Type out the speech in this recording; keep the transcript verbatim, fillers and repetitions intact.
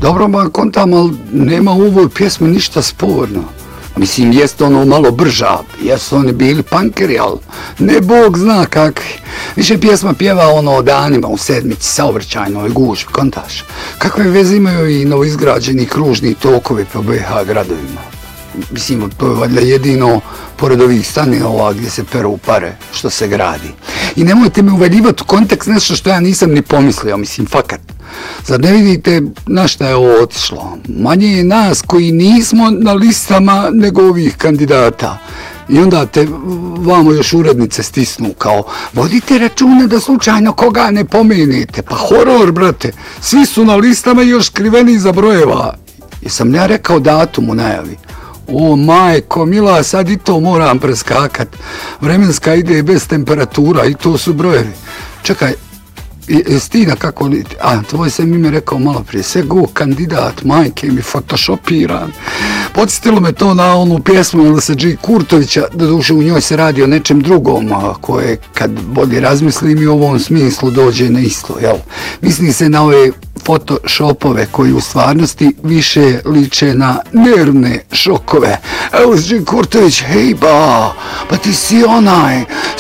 dobro, ma kontam, ali nema u ovoj pjesmi ništa sporno. Mislim, jeste ono malo brža, jesu oni bili punkeri, ali ne Bog zna kakvi. Više pjesma pjeva ono o danima u sedmici, saobraćajnoj gužvi, kontaš. Kakve veze imaju i novoizgrađeni kružni tokovi po B H gradovima? Mislim, to je valjda jedino pored ovih stanova gdje se peru pare, što se gradi. I nemojte me uvaljivati u kontekst nešto što ja nisam ni pomislio, mislim, fakat. Zar ne vidite na šta je ovo otišlo? Manje je nas koji nismo na listama nego ovih kandidata. I onda te vamo još urednice stisnu kao vodite računa da slučajno koga ne pomenete. Pa horor, brate, svi su na listama i još skriveni iza brojeva. Jesam ja rekao datum u najavi? O majko mila, sad i to moram preskakat. Vremenska ide bez temperatura i to su brojevi. Čekaj, Stina, kako li, a tvoj sam ime rekao malo prije, sve go kandidat, majke mi photoshopiran. Podsjetilo me to na onu pjesmu L S G Kurtovića, da duše u njoj se radi o nečem drugom, a koje kad bolje razmislim i u ovom smislu dođe na isto, jel? Misli se na ove photoshopove koji u stvarnosti više liče na nervne šokove. L S G Kurtović, hej ba, pa ti si onaj